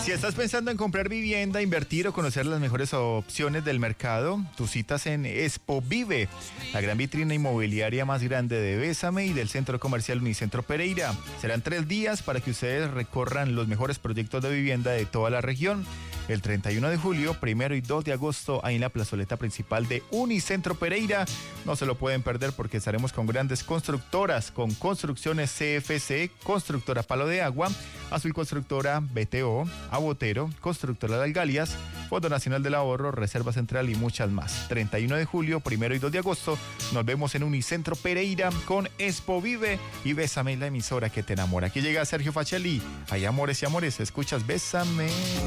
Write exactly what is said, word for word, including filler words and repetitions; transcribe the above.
Si estás pensando en comprar vivienda, invertir o conocer las mejores opciones del mercado, tus citas en Expo Vive, la gran vitrina inmobiliaria más grande de Bésame y del Centro Comercial Unicentro Pereira. Serán tres días para que ustedes recorran los mejores proyectos de vivienda de toda la región. El treinta y uno de julio, primero y dos de agosto, ahí en la plazoleta principal de Unicentro Pereira. No se lo pueden perder porque estaremos con grandes constructoras, con Construcciones C F C, Constructora Palo de Agua, Azul Constructora, B T O, Abotero, Constructora de Algalias, Fondo Nacional del Ahorro, Reserva Central y muchas más. treinta y uno de julio, primero y dos de agosto, nos vemos en Unicentro Pereira con Expo Vive y Bésame, la emisora que te enamora. Aquí llega Sergio Facelli. Hay amores y amores, escuchas Bésame.